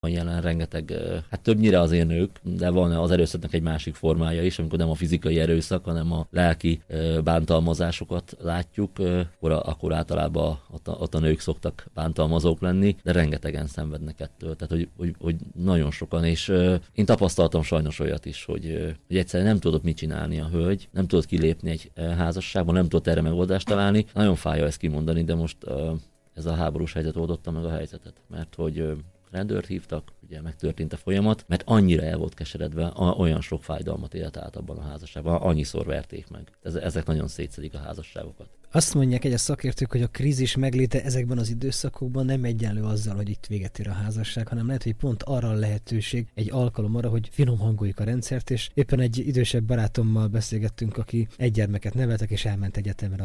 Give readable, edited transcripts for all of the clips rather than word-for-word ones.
Van jelen rengeteg, hát többnyire azért nők, de van az erőszaknak egy másik formája is, amikor nem a fizikai erőszak, hanem a lelki bántalmazásokat látjuk, akkor általában ott a nők szoktak bántalmazók lenni, de rengetegen szenvednek ettől, tehát hogy nagyon sokan, és én tapasztaltam sajnos olyat is, hogy egyszerűen nem tudott mit csinálni a hölgy, nem tudott kilépni egy házasságban, nem tudott erre megoldást találni. Nagyon fájja ezt kimondani, de most ez a háborús helyzet oldotta meg a helyzetet, mert hogy rendőrt hívtak, ugye megtörtént a folyamat, mert annyira el volt keseredve, olyan sok fájdalmat élt át abban a házasságban, annyiszor verték meg. Ezek nagyon szétszedik a házasságokat. Azt mondják egyes szakértők, hogy a krízis megléte ezekben az időszakokban nem egyenlő azzal, hogy itt véget ér a házasság, hanem lehet, hogy pont arra a lehetőség, egy alkalom arra, hogy finom hangoljuk a rendszert, és éppen egy idősebb barátommal beszélgettünk, aki egy gyermeket neveltek, és elment egyetemre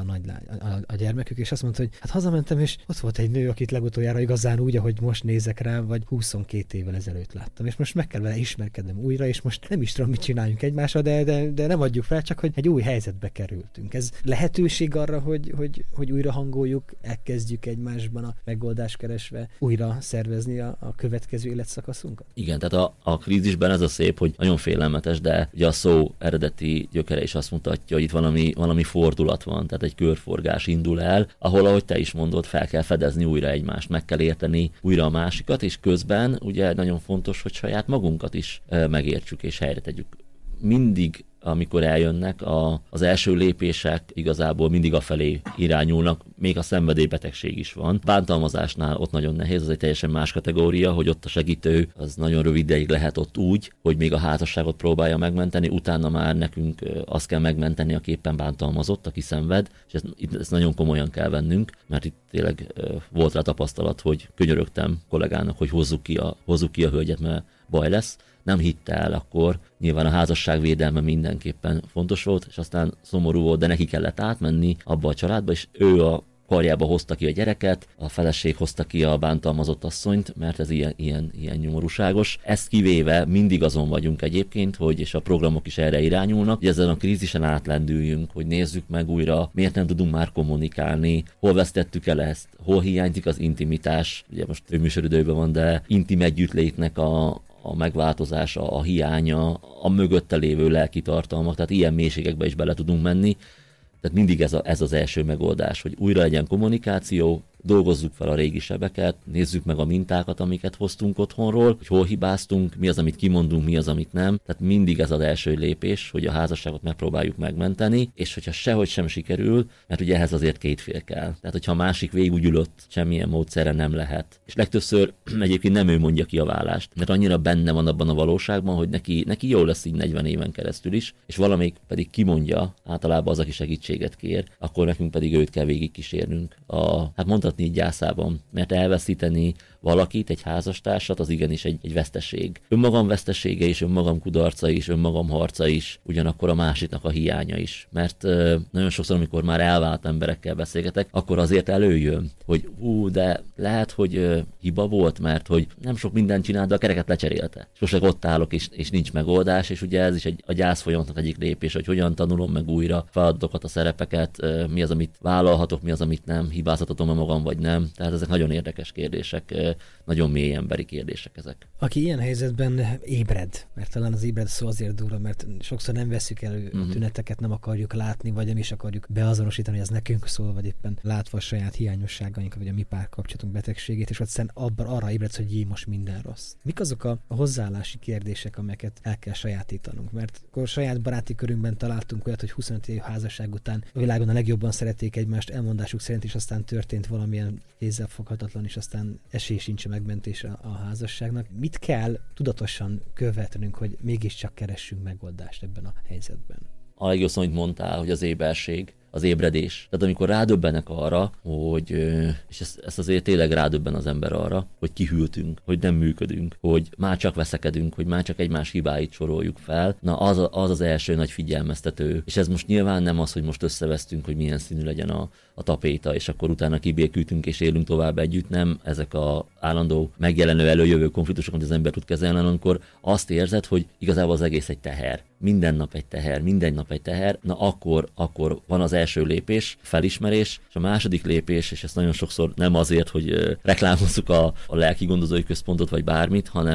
a gyermekük, és azt mondta, hogy hát hazamentem, és ott volt egy nő, akit legutoljára igazán úgy, ahogy most nézek rá, vagy 22 évvel ezelőtt láttam, és most meg kell vele ismerkednem újra, és most nem is tudom, mit csináljunk egymással, de nem adjuk fel, csak hogy egy új helyzetbe kerültünk. Ez lehetőség arra, hogy újra hangoljuk, elkezdjük egymásban a megoldást keresve újra szervezni a következő életszakaszunkat? Igen, tehát a krízisben ez a szép, hogy nagyon félelmetes, de ugye a szó eredeti gyökere is azt mutatja, hogy itt valami fordulat van, tehát egy körforgás indul el, ahol, ahogy te is mondod, fel kell fedezni újra egymást, meg kell érteni újra a másikat, és közben ugye nagyon fontos, hogy saját magunkat is megértsük és helyre tegyük. Mindig, amikor eljönnek, az első lépések igazából mindig afelé irányulnak, még a szenvedélybetegség is van. Bántalmazásnál ott nagyon nehéz, az egy teljesen más kategória, hogy ott a segítő az nagyon rövid ideig lehet ott úgy, hogy még a házasságot próbálja megmenteni, utána már nekünk azt kell megmenteni, aki éppen bántalmazott, aki szenved, és ezt nagyon komolyan kell vennünk, mert itt tényleg volt rá tapasztalat, hogy könyörögtem kollégának, hogy hozzuk ki a hölgyet, mert baj lesz. Nem hitte el akkor, nyilván a házasság védelme mindenképpen fontos volt, és aztán szomorú volt, de neki kellett átmenni abba a családba, és ő a karjába hozta ki a gyereket, a feleség hozta ki a bántalmazott asszonyt, mert ez ilyen nyomorúságos. Ezt kivéve mindig azon vagyunk egyébként, és a programok is erre irányulnak, hogy ezen a krízisen átlendüljünk, hogy nézzük meg újra, miért nem tudunk már kommunikálni, hol vesztettük el ezt, hol hiányzik az intimitás, ugye most műsoridőben van, de intim együttlétnek a megváltozása, a hiánya, a mögötte lévő lelki tartalmak, tehát ilyen mélységekbe is bele tudunk menni. Tehát mindig ez az első megoldás, hogy újra legyen kommunikáció, dolgozzuk fel a régi sebeket, nézzük meg a mintákat, amiket hoztunk otthonról, hogy hol hibáztunk, mi az, amit kimondunk, mi az, amit nem. Tehát mindig ez az első lépés, hogy a házasságot megpróbáljuk megmenteni, és hogyha sehogy sem sikerül, mert ugye ehhez azért két fél kell. Tehát, hogyha a másik végig úgy ülött, semmilyen módszerre nem lehet. És legtöbbször egyébként nem ő mondja ki a vállást, mert annyira benne van abban a valóságban, hogy neki jó lesz így 40 éven keresztül is, és valamelyik pedig kimondja, általában az, aki segítséget kér, akkor nekünk pedig őt kell végig kísérnünk. Hát mondhatni így gyászában, mert elveszíteni valakit, egy házastársat, az igenis egy veszteség. Önmagam vesztesége is, önmagam kudarca is, önmagam harca is, ugyanakkor a másiknak a hiánya is. Mert nagyon sokszor, amikor már elvált emberekkel beszélgetek, akkor azért előjön, hogy de lehet, hogy hiba volt, mert hogy nem sok mindent csinált, de a kereket lecserélte. Sosem ott állok, és nincs megoldás, és ugye ez is a gyász folyamatnak egyik lépés, hogy hogyan tanulom meg újra feladatokat, a szerepeket, mi az, amit vállalhatok, mi az, amit nem, hibázhatom magam, vagy nem. Tehát ezek nagyon érdekes kérdések, nagyon mély emberi kérdések ezek. Aki ilyen helyzetben ébred, mert talán az ébred szó azért durva, mert sokszor nem veszük elő a tüneteket, nem akarjuk látni, vagy nem is akarjuk beazonosítani, hogy ez nekünk szól, vagy éppen látva a saját hiányosságainkat, vagy a mi párkapcsolatunk betegségét, és aztán arra ébredsz, hogy most minden rossz. Mik azok a hozzáállási kérdések, amelyeket el kell sajátítanunk? Mert akkor saját baráti körünkben találtunk olyat, hogy 25 év házasság után a világon a legjobban szerették egymást elmondásuk szerint, és aztán történt valamilyen kézzelfoghatatlan, és aztán esély sincs a megmentésre a házasságnak. Mit kell tudatosan követnünk, hogy mégiscsak keressünk megoldást ebben a helyzetben? A legjobb szó, amit mondtál, hogy az éberség, az ébredés. Tehát amikor rádöbbenek arra, hogy, és ezt azért tényleg rádöbben az ember arra, hogy kihűltünk, hogy nem működünk, hogy már csak veszekedünk, hogy már csak egymás hibáit soroljuk fel, na az első nagy figyelmeztető. És ez most nyilván nem az, hogy most összevesztünk, hogy milyen színű legyen a tapéta, és akkor utána kibékültünk és élünk tovább együtt, nem ezek a állandó megjelenő előjövő konfliktusok, amit az ember tud kezelni, amikor azt érzed, hogy igazából az egész egy teher. minden nap egy teher, na akkor van az első lépés, felismerés, és a második lépés, és ezt nagyon sokszor nem azért, hogy reklámozzuk a lelki gondozói központot, vagy bármit,